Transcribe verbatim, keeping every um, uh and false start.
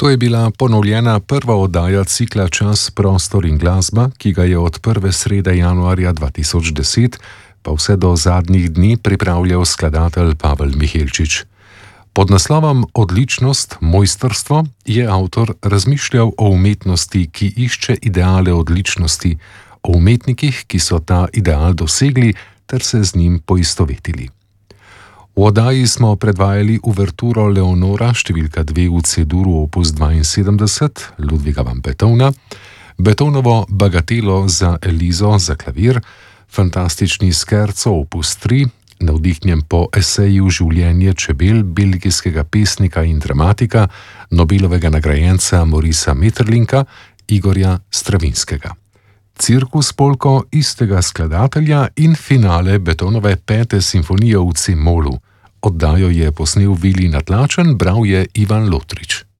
To je bila ponovljena prva oddaja cikla Čas, prostor in glasba, ki ga je od prve srede januarja dva tisoč deset pa vse do zadnjih dni pripravljal skladatelj Pavel Mihelčič. Pod naslovom Odličnost, mojstrstvo je avtor razmišljal o umetnosti, ki išče ideale odličnosti, o umetnikih, ki so ta ideal dosegli ter se z njim poistovetili. V oddaji smo predvajali uverturo Leonora številka dve v C-duru opus dvainsedemdeset Ludviga van Beethovna, Beethovnovo bagatelo za Elizo za klavir, fantastični skerco opus tri, navdihnjen po eseju Življenje čebel belgijskega pesnika in dramatika, Nobelovega nagrajenca Maurica Maeterlinka, Igorja Stravinskega. Cirkus polko istega skladatelja in finale Beethovenove pete simfonije v C-molu. Oddajo je posnel Vili Natlačen, bral je Ivan Lotrič.